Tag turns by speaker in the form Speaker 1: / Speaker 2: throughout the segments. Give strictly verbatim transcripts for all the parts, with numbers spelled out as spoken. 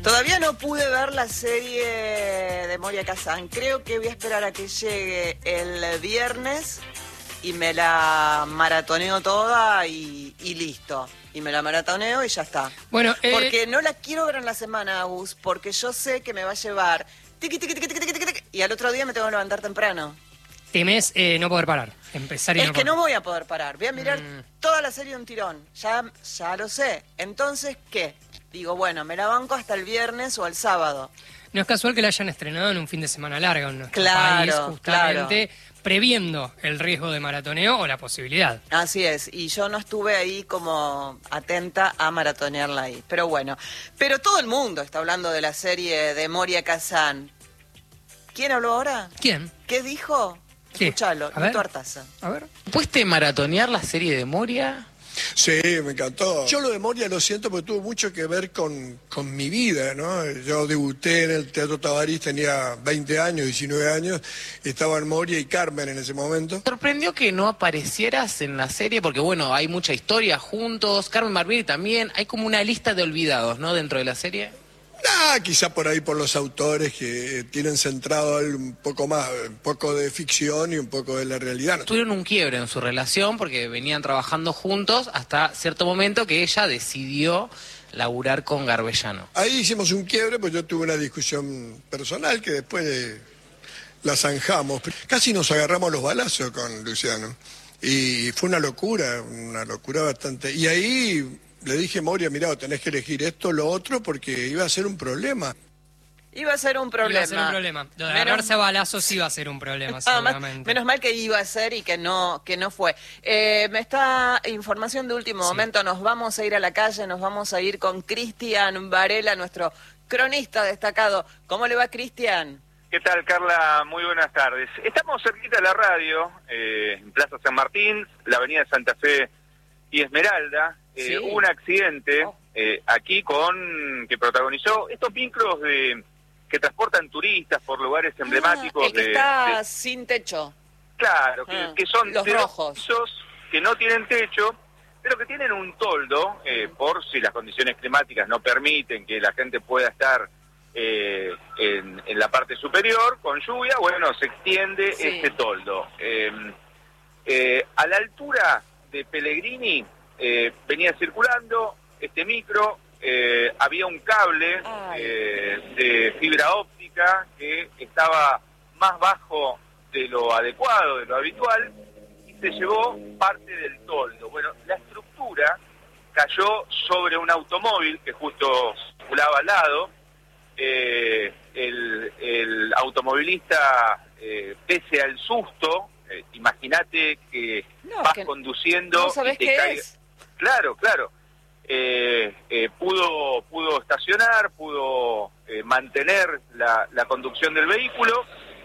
Speaker 1: Todavía no pude ver la serie de Moria Kazan. Creo que voy a esperar a que llegue el viernes y me la maratoneo toda y, y listo. Y me la maratoneo y ya está.
Speaker 2: Bueno, eh...
Speaker 1: porque no la quiero ver en la semana, Agus, porque yo sé que me va a llevar tiqui, tiqui, tiqui, tiqui, tiqui, tiqui, y al otro día me tengo que levantar temprano.
Speaker 2: Temes eh, no poder parar, empezar y
Speaker 1: Es
Speaker 2: no
Speaker 1: que
Speaker 2: poder.
Speaker 1: no voy a poder parar. Voy a mirar
Speaker 2: Mm.
Speaker 1: toda la serie de un tirón. Ya, ya lo sé. Entonces, ¿qué? Digo, bueno, me la banco hasta el viernes o el sábado.
Speaker 2: No es casual que la hayan estrenado en un fin de semana largo en nuestro
Speaker 1: Claro,
Speaker 2: país, justamente previendo el riesgo de maratoneo o la posibilidad.
Speaker 1: Así es, y yo no estuve ahí como atenta a maratonearla ahí. Pero bueno, pero todo el mundo está hablando de la serie de Moria Kazan. ¿Quién habló ahora?
Speaker 2: ¿Quién?
Speaker 1: ¿Qué dijo?
Speaker 2: ¿Qué?
Speaker 1: Escuchalo,
Speaker 2: A ver.
Speaker 1: Lito Artaza.
Speaker 2: A ver.
Speaker 3: ¿Puiste maratonear la serie de Moria?
Speaker 4: Sí, me encantó. Yo lo de Moria lo siento porque tuvo mucho que ver con, con mi vida, ¿no? Yo debuté en el Teatro Tabarís, tenía veinte años, diecinueve años, estaban Moria y Carmen en ese momento.
Speaker 3: ¿Sorprendió que no aparecieras en la serie? Porque bueno, hay mucha historia juntos, Carmen Barbieri también, hay como una lista de olvidados, ¿no? Dentro de la serie.
Speaker 4: Ah, quizá por ahí por los autores que tienen centrado un poco más, un poco de ficción y un poco de la realidad.
Speaker 3: Tuvieron un quiebre en su relación porque venían trabajando juntos hasta cierto momento que ella decidió laburar con Garbellano.
Speaker 4: Ahí hicimos un quiebre, pues yo tuve una discusión personal que después eh, la zanjamos. Casi nos agarramos los balazos con Luciano. Y fue una locura, una locura bastante. Y ahí le dije, Moria, mirá, tenés que elegir esto o lo otro porque iba a ser un problema.
Speaker 1: Iba a ser un problema.
Speaker 2: Iba a ser un problema. Lo de agarrarse a balazos iba a ser un problema,
Speaker 1: Ah, más-
Speaker 2: seguramente.
Speaker 1: menos mal que iba a ser y que no que no fue. Eh, me está información de último
Speaker 2: Sí.
Speaker 1: momento. Nos vamos a ir a la calle, nos vamos a ir con Cristian Varela, nuestro cronista destacado. ¿Cómo le va, Cristian?
Speaker 5: ¿Qué tal, Carla? Muy buenas tardes. Estamos cerquita de la radio, eh, en Plaza San Martín, la avenida Santa Fe y Esmeralda. Eh,
Speaker 1: Sí.
Speaker 5: Hubo un accidente
Speaker 1: Oh.
Speaker 5: eh, aquí con que protagonizó estos micros de que transportan turistas por lugares emblemáticos
Speaker 1: Ah, el que
Speaker 5: de,
Speaker 1: está
Speaker 5: de-
Speaker 1: sin techo.
Speaker 5: claro, que,
Speaker 1: Ah,
Speaker 5: que son
Speaker 1: los
Speaker 5: de
Speaker 1: rojos.
Speaker 5: pisos que no tienen techo, pero que tienen un toldo eh, por si las condiciones climáticas no permiten que la gente pueda estar eh, en, en la parte superior con lluvia. Bueno, se extiende
Speaker 1: Sí.
Speaker 5: este toldo. Eh, eh, a la altura de Pellegrini eh, venía circulando este micro, eh, había un cable
Speaker 1: Ay.
Speaker 5: eh, de fibra óptica que estaba más bajo de lo adecuado, de lo habitual, y se llevó parte del toldo. Bueno, la estructura cayó sobre un automóvil que justo circulaba al lado. Eh, el, el automovilista, eh, pese al susto, eh, imagínate que
Speaker 1: No,
Speaker 5: vas
Speaker 1: que
Speaker 5: conduciendo
Speaker 1: ¿No sabés
Speaker 5: y te
Speaker 1: qué
Speaker 5: caiga-
Speaker 1: es?
Speaker 5: Claro, claro. Eh, eh, pudo pudo estacionar, pudo eh, mantener la, la conducción del vehículo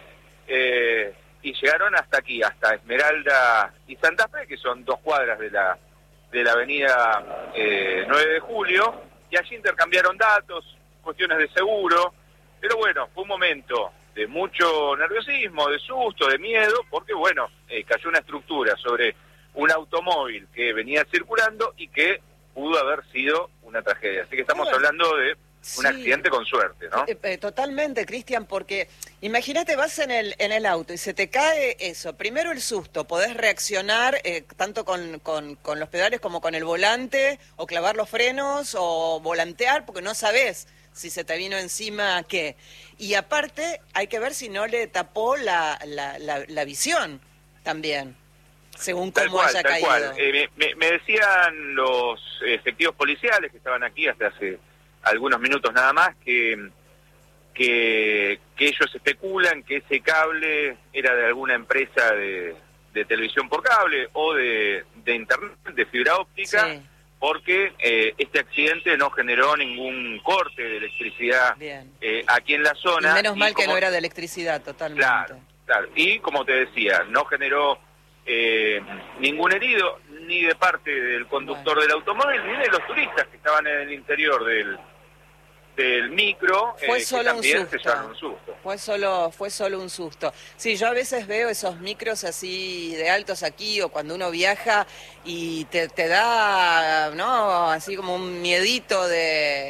Speaker 5: eh, y llegaron hasta aquí, hasta Esmeralda y Santa Fe, que son dos cuadras de la de la avenida eh, nueve de julio, y allí intercambiaron datos, cuestiones de seguro, pero bueno, fue un momento de mucho nerviosismo, de susto, de miedo, porque bueno, eh, cayó una estructura sobre un automóvil que venía circulando y que pudo haber sido una tragedia. Así que estamos
Speaker 1: Bueno,
Speaker 5: hablando de un
Speaker 1: sí.
Speaker 5: accidente con suerte, ¿no?
Speaker 1: Eh, eh, totalmente, Cristian, porque imagínate, vas en el en el auto y se te cae eso. Primero el susto, podés reaccionar eh, tanto con, con, con los pedales como con el volante, o clavar los frenos, o volantear, porque no sabés si se te vino encima qué. Y aparte, hay que ver si no le tapó la, la, la, la visión también, según
Speaker 5: Tal
Speaker 1: cómo
Speaker 5: cual,
Speaker 1: haya
Speaker 5: tal
Speaker 1: caído.
Speaker 5: cual. Eh, me, me- me decían los efectivos policiales que estaban aquí hasta hace algunos minutos nada más que, que, que ellos especulan que ese cable era de alguna empresa de, de televisión por cable o de, de internet, de fibra óptica,
Speaker 1: Sí.
Speaker 5: porque eh, este accidente no generó ningún corte de electricidad
Speaker 1: Bien.
Speaker 5: eh, aquí en la
Speaker 1: Y
Speaker 5: zona.
Speaker 1: menos mal que
Speaker 5: como-
Speaker 1: no era de electricidad, totalmente.
Speaker 5: Claro, claro. Y como te decía, no generó eh, ningún herido, ni de parte del conductor
Speaker 1: Bueno.
Speaker 5: del automóvil, ni de los turistas que estaban en el interior del, del micro,
Speaker 1: Fue
Speaker 5: eh, que
Speaker 1: solo un
Speaker 5: también se
Speaker 1: susto.
Speaker 5: llevaron un susto.
Speaker 1: Fue solo, fue solo un susto. Sí, yo a veces veo esos micros así de altos aquí o cuando uno viaja y te, te da, ¿no? Así como un miedito de,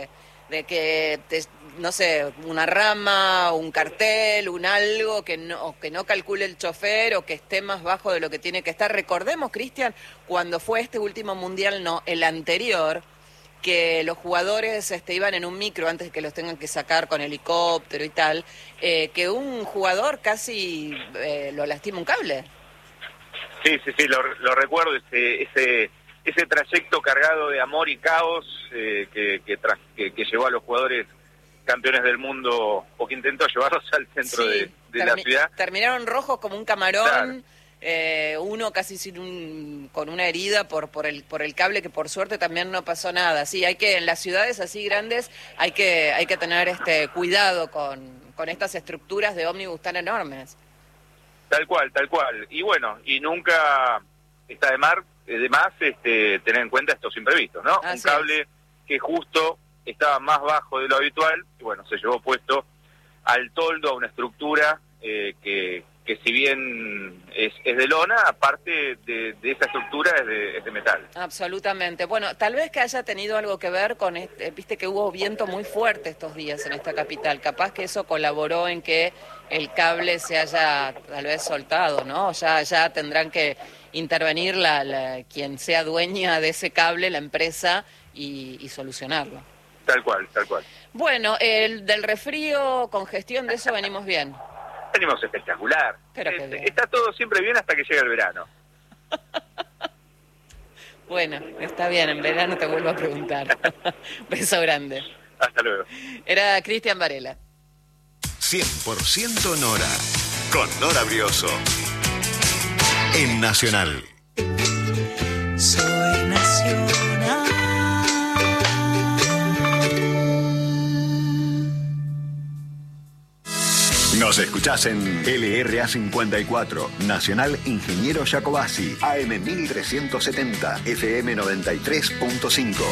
Speaker 1: de que, te, no sé, una rama, un cartel, un algo que no, que no calcule el chofer o que esté más bajo de lo que tiene que estar. Recordemos, Cristian, cuando fue este último mundial, no, el anterior, que los jugadores este, iban en un micro antes de que los tengan que sacar con helicóptero y tal, eh, que un jugador casi eh, lo lastima un cable.
Speaker 5: Sí, sí, sí, lo, lo recuerdo, ese, ese ese trayecto cargado de amor y caos eh, que, que, tra que, que llevó a los jugadores campeones del mundo, o que intentó llevarlos al centro sí, de, de la ciudad.
Speaker 1: Terminaron rojos como un camarón, claro. eh, uno casi sin un, con una herida por, por, el, por el cable, que por suerte también no pasó nada. Sí, hay que, en las ciudades así grandes hay que, hay que tener este cuidado con, con estas estructuras de ómnibus tan enormes.
Speaker 5: Tal cual, tal cual. Y bueno, y nunca está de, mar, de más este, tener en cuenta estos imprevistos, ¿no? Así un cable es. que justo estaba más bajo de lo habitual, y bueno, se llevó puesto al toldo, a una estructura eh, que, que si bien es, es de lona, aparte de, de esa estructura es de, es de metal.
Speaker 1: Absolutamente. Bueno, tal vez que haya tenido algo que ver con, este, viste que hubo viento muy fuerte estos días en esta capital, capaz que eso colaboró en que el cable se haya tal vez soltado, ¿no? Ya, ya tendrán que intervenir la, la, quien sea dueña de ese cable, la empresa, y, y solucionarlo.
Speaker 5: Tal cual, tal cual.
Speaker 1: Bueno, el del resfrío, congestión, de eso venimos bien.
Speaker 5: Venimos espectacular.
Speaker 1: Pero
Speaker 5: eh,
Speaker 1: qué bien.
Speaker 5: Está todo siempre bien hasta que llega el verano.
Speaker 1: Bueno, está bien, en verano te vuelvo a preguntar. Beso grande.
Speaker 5: Hasta luego.
Speaker 1: Era Cristian Varela.
Speaker 6: cien por ciento Nora, con Nora Brioso, en Nacional.
Speaker 7: Soy Nacional.
Speaker 6: Nos escuchás en L R A cincuenta y cuatro, Nacional Ingeniero Jacobasi, A M mil trescientos setenta, F M noventa y tres punto cinco.